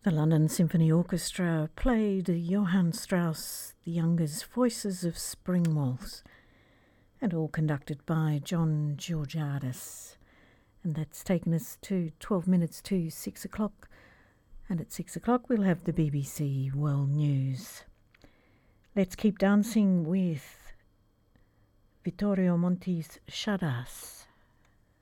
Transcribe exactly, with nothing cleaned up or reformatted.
The London Symphony Orchestra played Johann Strauss the Younger's Voices of Spring Waltz, and all conducted by John Georgiadis. And that's taken us to twelve minutes to six o'clock, and at six o'clock we'll have the B B C World News. Let's keep dancing with Vittorio Monti's Shadas.